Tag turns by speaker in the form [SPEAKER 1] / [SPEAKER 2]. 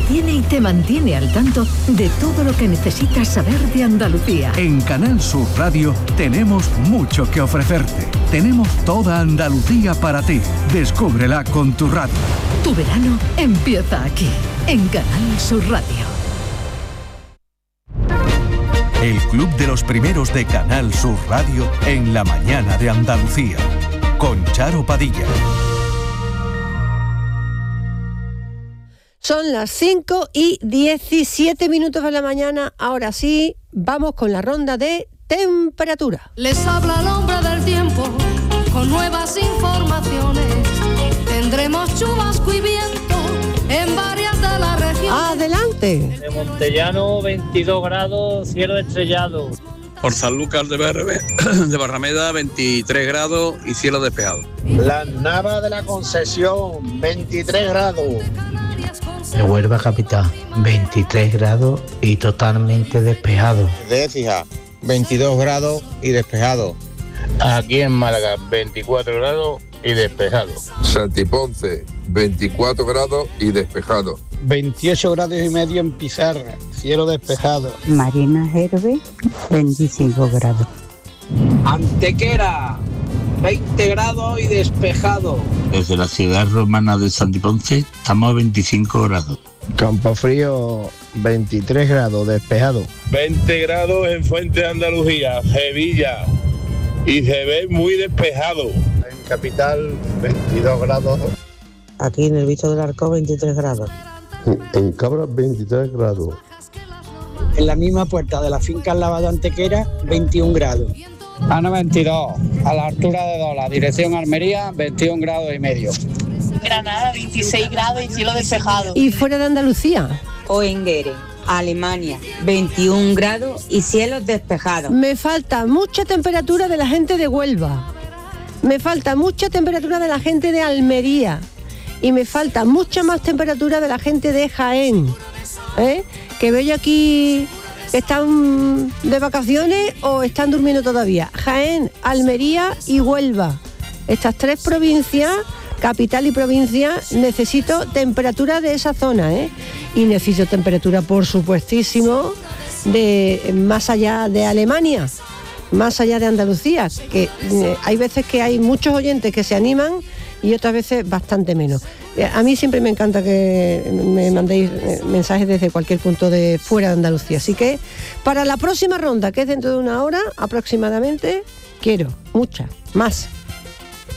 [SPEAKER 1] tiene y te mantiene al tanto de todo lo que necesitas saber de Andalucía.
[SPEAKER 2] En Canal Sur Radio tenemos mucho que ofrecerte. Tenemos toda Andalucía para ti. Descúbrela con tu radio.
[SPEAKER 1] Tu verano empieza aquí, en Canal Sur Radio.
[SPEAKER 2] El Club de los Primeros de Canal Sur Radio en la mañana de Andalucía. Con Charo Padilla.
[SPEAKER 3] Son las 5:17 de la mañana. Ahora sí, vamos con la ronda de temperatura.
[SPEAKER 4] Les habla el hombre del tiempo con nuevas informaciones. Tendremos chubasco y viento en varias de las regiones.
[SPEAKER 3] ¡Adelante!
[SPEAKER 5] De Montellano, 22 grados, cielo estrellado.
[SPEAKER 6] Por Sanlúcar de Berbe, de Barrameda, 23 grados y cielo despejado.
[SPEAKER 7] Las Navas de la Concesión, 23 grados.
[SPEAKER 8] De Huelva capital, 23 grados y totalmente despejado.
[SPEAKER 7] De Écija, 22 grados y despejado.
[SPEAKER 9] Aquí en Málaga, 24 grados y despejado.
[SPEAKER 10] Santiponce, 24 grados y despejado.
[SPEAKER 11] 28 grados y medio en Pizarra, cielo despejado.
[SPEAKER 12] Marina Gerbe, 25 grados.
[SPEAKER 13] Antequera, 20 grados y despejado.
[SPEAKER 14] Desde la ciudad romana de Santiponce estamos a 25 grados.
[SPEAKER 11] Campofrío, 23 grados, despejado.
[SPEAKER 9] 20 grados en Fuente de Andalucía, Sevilla, y se ve muy despejado.
[SPEAKER 7] En Capital, 22 grados.
[SPEAKER 15] Aquí en el Visto del Arco, 23 grados.
[SPEAKER 16] En Cabra, 23 grados.
[SPEAKER 17] En la misma puerta de la finca al lavado Antequera, 21 grados.
[SPEAKER 18] Ana 22, a la altura de Dola, dirección Almería, 21 grados y medio.
[SPEAKER 19] Granada, 26 grados y cielo despejado.
[SPEAKER 3] ¿Y fuera de Andalucía?
[SPEAKER 20] Oenguere, Alemania, 21 grados y cielos despejados.
[SPEAKER 3] Me falta mucha temperatura de la gente de Huelva. Me falta mucha temperatura de la gente de Almería. Y me falta mucha más temperatura de la gente de Jaén. Que veo yo aquí que están de vacaciones o están durmiendo todavía. Jaén, Almería y Huelva. Estas tres provincias, capital y provincia, necesito temperatura de esa zona, y necesito temperatura, por supuestísimo, de más allá de Alemania, más allá de Andalucía, que hay veces que hay muchos oyentes que se animan y otras veces bastante menos. A mí siempre me encanta que me mandéis mensajes desde cualquier punto de fuera de Andalucía. Así que para la próxima ronda, que es dentro de una hora aproximadamente, quiero mucha más.